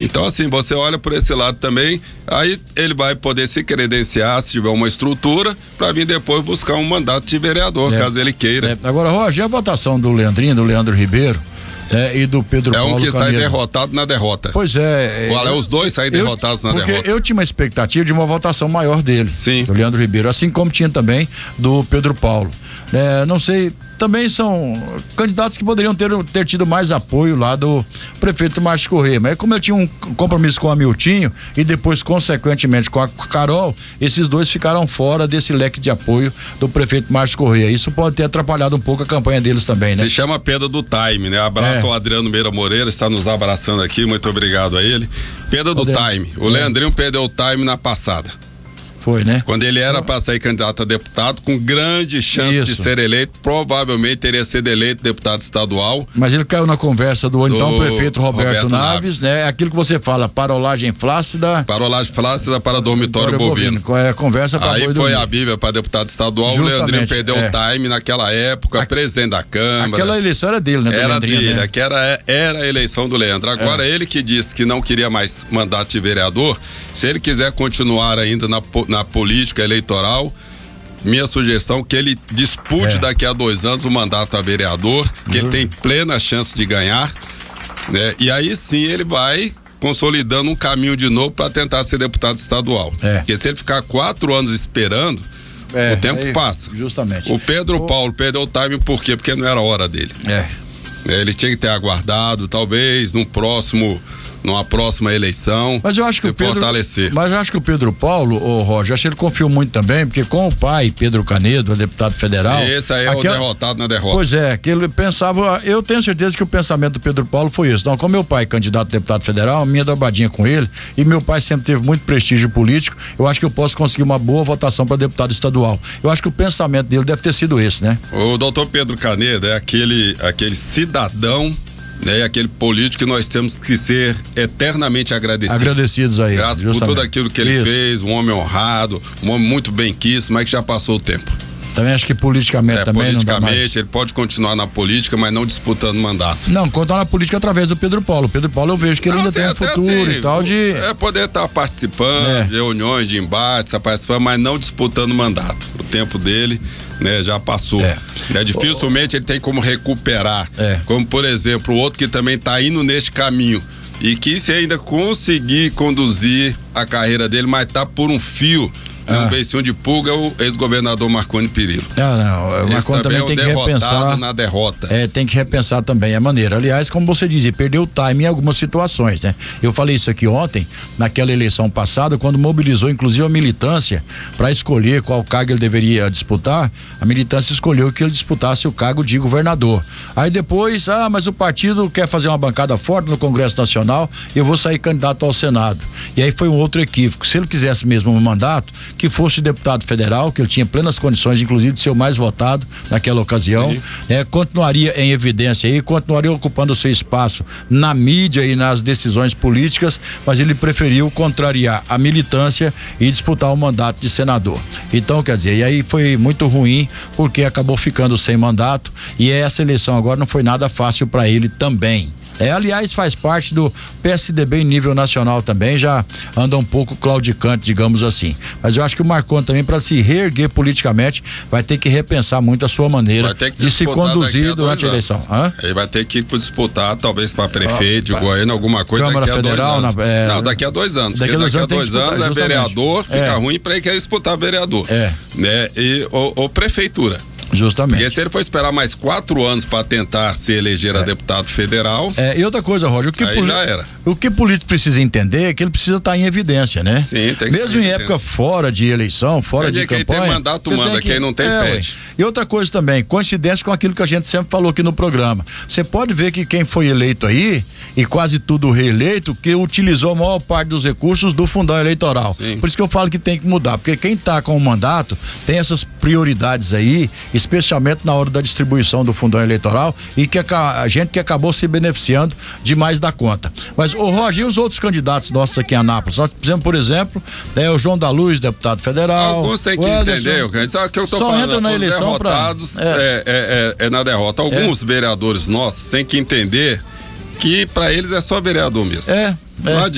Então, assim, você olha por esse lado também, aí ele vai poder se credenciar, se tiver uma estrutura, para vir depois buscar um mandato de vereador, caso ele queira. Agora, Roger, a votação do Leandrinho, do Leandro Ribeiro, e do Pedro Paulo um que Canedo. sai derrotado na derrota. Pois é. Os dois saem derrotados na derrota. Porque eu tinha uma expectativa de uma votação maior dele. Sim. Do Leandro Ribeiro, assim como tinha também do Pedro Paulo. Não sei, também são candidatos que poderiam ter tido mais apoio lá do prefeito Márcio Corrêa, mas como eu tinha um compromisso com o Hamiltinho e depois consequentemente com a Carol, esses dois ficaram fora desse leque de apoio do prefeito Márcio Corrêa. Isso pode ter atrapalhado um pouco a campanha deles também, né? Se chama perda do time, né? Abraço ao Adriano Meira Moreira, está nos abraçando aqui, muito obrigado a ele. Perda do time. O Leandrinho perdeu o time na passada. Foi, né? Quando ele era para sair candidato a deputado, com grande chance de ser eleito, provavelmente teria sido eleito deputado estadual. Mas ele caiu na conversa do então prefeito Roberto Naves, né? Aquilo que você fala, parolagem flácida. Parolagem flácida para dormitório bovino. Conversa para aí foi a Bíblia para deputado estadual. Justamente, o Leandrinho perdeu o time naquela época, presidente da Câmara. Aquela eleição era dele, né? Era dele, né? Era a eleição do Leandro. Agora, ele que disse que não queria mais mandato de vereador, se ele quiser continuar ainda na política eleitoral, minha sugestão é que ele dispute daqui a 2 anos o mandato a vereador, que ele tem plena chance de ganhar, né? E aí sim ele vai consolidando um caminho de novo para tentar ser deputado estadual. Porque se ele ficar 4 anos esperando, o tempo passa. Justamente. O Pedro Paulo perdeu o time por quê? Porque não era a hora dele. Ele tinha que ter aguardado, talvez numa próxima eleição, mas eu acho que fortalecer. Mas eu acho que o Pedro Paulo, Roger, acho que ele confiou muito também, porque com o pai, Pedro Canedo, deputado federal. Esse aí é o derrotado na derrota. Pois é, que ele pensava, eu tenho certeza que o pensamento do Pedro Paulo foi isso. Então, como meu pai é candidato a deputado federal, minha dobradinha com ele, e meu pai sempre teve muito prestígio político, eu acho que eu posso conseguir uma boa votação para deputado estadual. Eu acho que o pensamento dele deve ter sido esse, né? O doutor Pedro Canedo é aquele cidadão, né, aquele político que nós temos que ser eternamente agradecidos a ele. Graças por tudo aquilo que ele fez, um homem honrado, um homem muito bem quisto, mas que já passou o tempo. Também acho que politicamente também não dá mais. Ele pode continuar na política, mas não disputando mandato. Não, continuar na política através do Pedro Paulo. O Pedro Paulo eu vejo que ele ainda tem um futuro e tal de... poder estar participando de reuniões, de embates, participando, mas não disputando mandato. O tempo dele, né, já passou. Dificilmente ele tem como recuperar. Como, por exemplo, o outro que também está indo neste caminho e que se ainda conseguir conduzir a carreira dele, mas tá por um fio, um beicinho de pulga, o ex-governador Marconi Perillo. O Marconi também tem que repensar. Na derrota. Tem que repensar também a maneira. Aliás, como você dizia, perdeu o time em algumas situações, né? Eu falei isso aqui ontem, naquela eleição passada, quando mobilizou inclusive a militância para escolher qual cargo ele deveria disputar. A militância escolheu que ele disputasse o cargo de governador. Aí depois, mas o partido quer fazer uma bancada forte no Congresso Nacional, eu vou sair candidato ao Senado. E aí foi um outro equívoco. Se ele quisesse mesmo um mandato, que fosse deputado federal, que ele tinha plenas condições, inclusive, de ser o mais votado naquela ocasião, continuaria em evidência aí, continuaria ocupando o seu espaço na mídia e nas decisões políticas, mas ele preferiu contrariar a militância e disputar o mandato de senador. Então, quer dizer, e aí foi muito ruim, porque acabou ficando sem mandato, e essa eleição agora não foi nada fácil para ele também. Aliás, faz parte do PSDB em nível nacional também, já anda um pouco claudicante, digamos assim. Mas eu acho que o Marconi também, para se reerguer politicamente, vai ter que repensar muito a sua maneira de se conduzir durante a eleição. Ele vai ter que disputar, talvez para prefeito de Goiânia, alguma coisa Câmara daqui a Federal, 2 anos. Não, daqui a 2 anos. Daqui a 2 anos é vereador, fica ruim para ele querer disputar vereador. Né? Ou prefeitura. Justamente. Porque se ele for esperar mais 4 anos para tentar se eleger a deputado federal. E outra coisa, Roger, já era. O que o político precisa entender é que ele precisa estar em evidência, né? Sim, tem que mesmo em época fora de eleição, fora de campanha. Quem tem mandato manda, quem não tem pede. E outra coisa também, coincidência com aquilo que a gente sempre falou aqui no programa. Você pode ver que quem foi eleito aí, e quase tudo reeleito, que utilizou a maior parte dos recursos do fundão eleitoral. Sim. Por isso que eu falo que tem que mudar, porque quem tá com o mandato tem essas prioridades aí, especialmente na hora da distribuição do fundão eleitoral, e que a gente que acabou se beneficiando demais da conta. Mas, Roger, e os outros candidatos nossos aqui em Anápolis? Nós fizemos, por exemplo, o João da Luz, deputado federal. Alguns têm que entender, sabe o que eu tô falando? Entra na eleição derrotados na derrota. Alguns vereadores nossos têm que entender que para eles é só vereador mesmo. Não